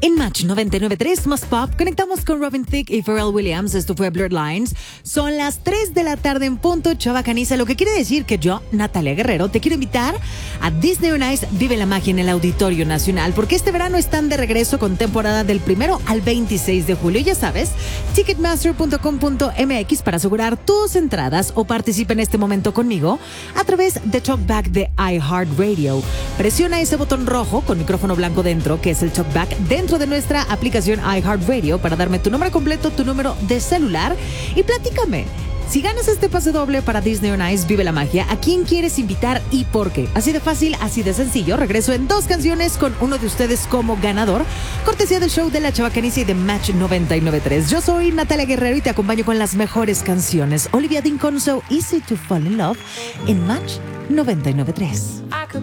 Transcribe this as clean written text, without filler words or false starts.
En Match 99.3 más pop, conectamos con Robin Thicke y Pharrell Williams. Esto fue Blurred Lines. Son las 3 de la tarde en punto, Chava Caniza, lo que quiere decir que yo, Natalia Guerrero, te quiero invitar a Disney on Ice Vive la Magia en el Auditorio Nacional, porque este verano están de regreso con temporada del 1 al 26 de julio. Ya sabes, ticketmaster.com.mx para asegurar tus entradas o participa en este momento conmigo a través de Talkback de iHeartRadio. Presiona ese botón rojo con micrófono blanco dentro, que es el Talkback, dentro de nuestra aplicación iHeartRadio, para darme tu nombre completo, tu número de celular y platícame. Si ganas este pase doble para Disney on Ice Vive la Magia, ¿a quién quieres invitar y por qué? Así de fácil, así de sencillo. Regreso en 2 canciones con uno de ustedes como ganador, cortesía del show de La Chava Caniza y de Match 99.3. Yo soy Natalia Guerrero y te acompaño con las mejores canciones. Olivia Dean con So Easy to Fall in Love en Match 99.3.